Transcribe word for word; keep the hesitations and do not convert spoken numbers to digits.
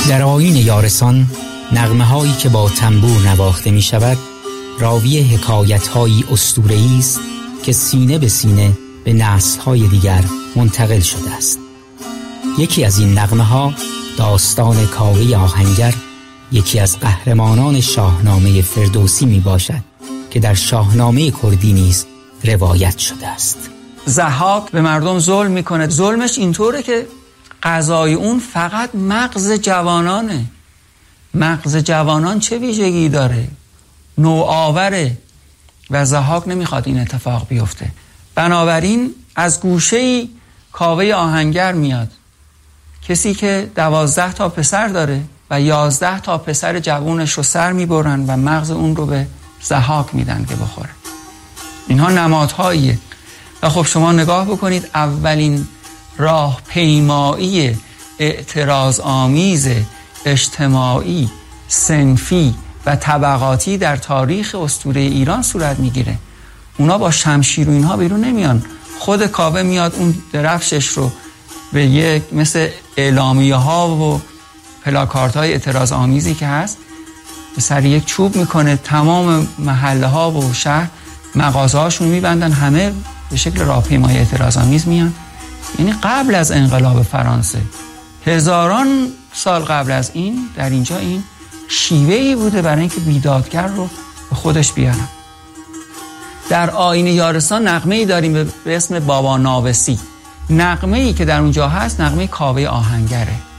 در آیین یارسان نغمه هایی که با تنبور نواخته می شود راوی حکایت هایی اسطوره‌ای است که سینه به سینه به نسل های دیگر منتقل شده است. یکی از این نغمه ها داستان کاوه آهنگر، یکی از قهرمانان شاهنامه فردوسی می باشد که در شاهنامه کردی نیز روایت شده است. ضحاک به مردم ظلم میکنه. ظلمش اینطوره که غذای اون فقط مغز جوانانه. مغز جوانان چه ویژگی داره؟ نوآوره و ضحاک نمیخواد این اتفاق بیفته. بنابراین از گوشه‌ای کاوه آهنگر میاد، کسی که دوازده تا پسر داره و یازده تا پسر جوونش رو سر میبرن و مغز اون رو به ضحاک میدن که بخوره. اینها نمادهاییه. و خب شما نگاه بکنید، اولین راه پیمایی اعتراض آمیز اجتماعی، صنفی و طبقاتی در تاریخ اسطوره ایران صورت میگیره. اونا با شمشیر و اینها بیرون نمیان. خود کاوه میاد اون درفشش رو به یک مثل اعلامیه ها و پلاکارت های اعتراض آمیزی که هست به سر یک چوب میکنه. تمام محله ها و شهر مغازه هاشون میبندن، همه به شکل راهپیمایی اعتراض آمیز میان. یعنی قبل از انقلاب فرانسه، هزاران سال قبل از این، در اینجا این شیوهی بوده برای اینکه بیدادگر رو به خودش بیارن. در آیین یارسان نغمه‌ای داریم به اسم بابا ناوسی. نغمه‌ای که در اونجا هست نغمه کاوه آهنگره.